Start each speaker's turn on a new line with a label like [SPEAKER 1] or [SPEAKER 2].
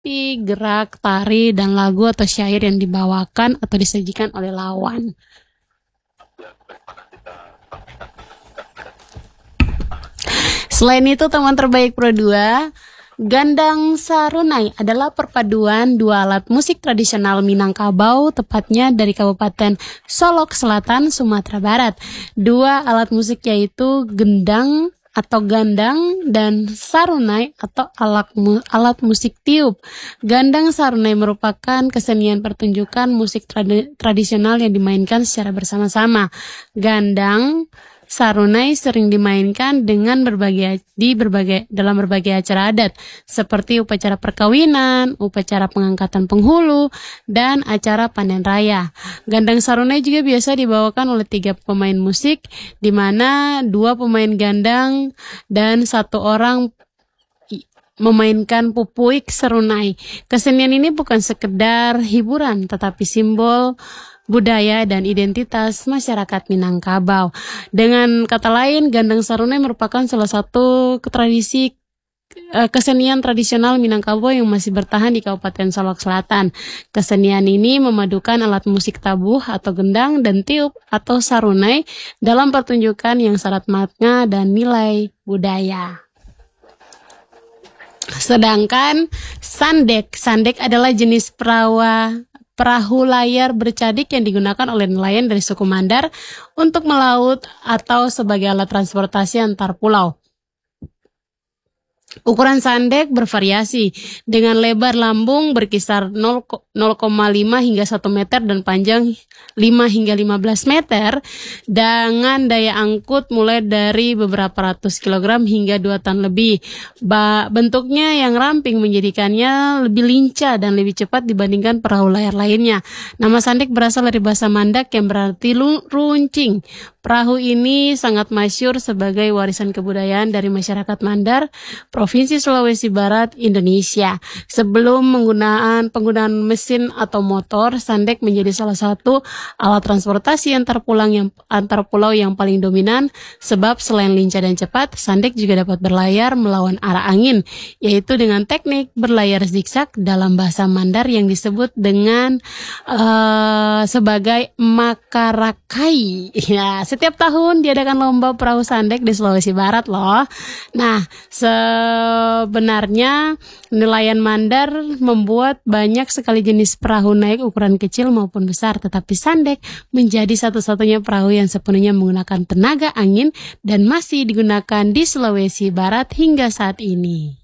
[SPEAKER 1] mengikuti gerak, tari, dan lagu atau syair yang dibawakan atau disajikan oleh lawan. Selain itu, teman terbaik Pro 2, Gandang Sarunai adalah perpaduan dua alat musik tradisional Minangkabau, tepatnya dari Kabupaten Solok Selatan, Sumatera Barat. Dua alat musik yaitu gendang atau gandang dan sarunai atau alat musik tiup. Gandang sarunai merupakan kesenian pertunjukan musik tradisional yang dimainkan secara bersama-sama. Gandang sarunai sering dimainkan dalam berbagai acara adat seperti upacara perkawinan, upacara pengangkatan penghulu, dan acara panen raya. Gandang sarunai juga biasa dibawakan oleh 3 pemain musik, di mana 2 pemain gandang dan 1 orang memainkan pupuik serunai. Kesenian ini bukan sekedar hiburan, tetapi simbol budaya dan identitas masyarakat Minangkabau. Dengan kata lain, gandang sarunai merupakan salah satu tradisi kesenian tradisional Minangkabau yang masih bertahan di Kabupaten Solok Selatan. Kesenian ini memadukan alat musik tabuh atau gendang dan tiup atau sarunai dalam pertunjukan yang syarat makna dan nilai budaya. Sedangkan sandek adalah jenis perahu layar bercadik yang digunakan oleh nelayan dari suku Mandar untuk melaut atau sebagai alat transportasi antar pulau. Ukuran sandek bervariasi dengan lebar lambung berkisar 0,5 hingga 1 meter dan panjang 5 hingga 15 meter dengan daya angkut mulai dari beberapa ratus kilogram hingga 2 ton lebih. Bentuknya yang ramping menjadikannya lebih lincah dan lebih cepat dibandingkan perahu layar lainnya. Nama sandek berasal dari bahasa Mandak yang berarti runcing. Perahu ini sangat masyhur sebagai warisan kebudayaan dari masyarakat Mandar, Provinsi Sulawesi Barat, Indonesia. Sebelum penggunaan mesin atau motor, sandek menjadi salah satu alat transportasi antar pulau yang paling dominan, sebab selain lincah dan cepat, sandek juga dapat berlayar melawan arah angin, yaitu dengan teknik berlayar zigzag dalam bahasa Mandar yang disebut dengan sebagai makarakai. Ya, setiap tahun diadakan lomba perahu sandek di Sulawesi Barat loh. Nah, sebenarnya nelayan Mandar membuat banyak sekali jenis perahu naik ukuran kecil maupun besar, tetapi sandek menjadi satu-satunya perahu yang sepenuhnya menggunakan tenaga angin dan masih digunakan di Sulawesi Barat hingga saat ini.